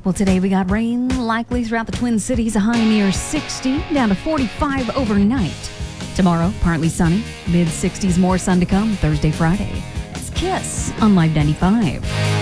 Well, today we got rain likely throughout the Twin Cities, a high near 60, down to 45 overnight. Tomorrow, partly sunny, mid-60s, more sun to come Thursday, Friday. It's Kiss on Live 95.